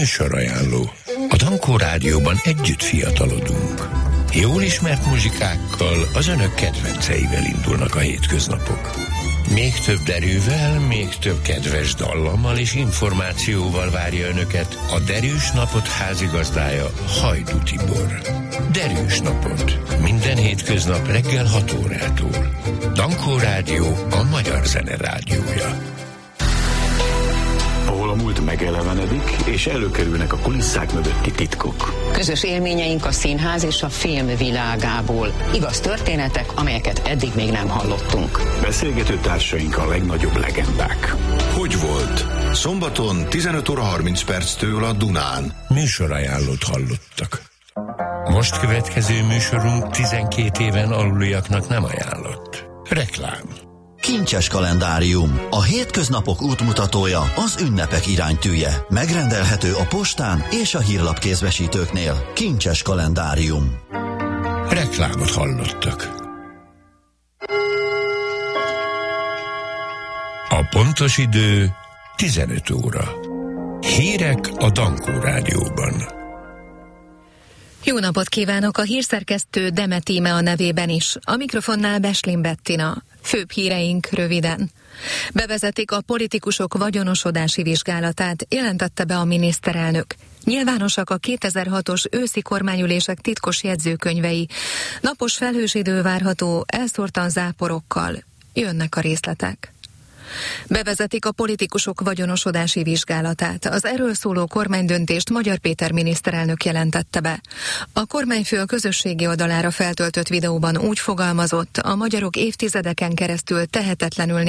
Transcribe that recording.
Műsorajánló. A Dankó Rádióban együtt fiatalodunk. Jól ismert muzsikákkal, az önök kedvenceivel indulnak a hétköznapok. Még több derűvel, még több kedves dallammal és információval várja önöket a Derűs Napot házigazdája, Hajdú Tibor. Derűs Napot. Minden hétköznap reggel 6 órától. Dankó Rádió, a magyar zene rádiója. Ahol a múlt megelevenedik, és előkerülnek a kulisszák mögötti titkok. Közös élményeink a színház és a film világából. Igaz történetek, amelyeket eddig még nem hallottunk. Beszélgető társaink a legnagyobb legendák. Hogy volt? Szombaton 15 óra 30 perctől a Dunán. Műsorajánlót hallottak. Most következő műsorunk 12 éven aluliaknak nem ajánlott. Reklám. Kincses kalendárium. A hétköznapok útmutatója, az ünnepek iránytűje. Megrendelhető a postán és a hírlapkézbesítőknél. Kincses kalendárium. Reklámot hallottak. A pontos idő 15 óra. Hírek a Dankó Rádióban. Jó napot kívánok, a hírszerkesztő Demet Íme a nevében is. A mikrofonnál Beslin Bettina. Főbb híreink röviden. Bevezetik a politikusok vagyonosodási vizsgálatát, jelentette be a miniszterelnök. Nyilvánosak a 2006-os őszi kormányülések titkos jegyzőkönyvei. Napos felhős idő várható, elszórtan záporokkal. Jönnek a részletek. Bevezetik a politikusok vagyonosodási vizsgálatát. Az erről szóló kormánydöntést Magyar Péter miniszterelnök jelentette be. A kormányfő a közösségi oldalára feltöltött videóban úgy fogalmazott, a magyarok évtizedeken keresztül tehetetlenül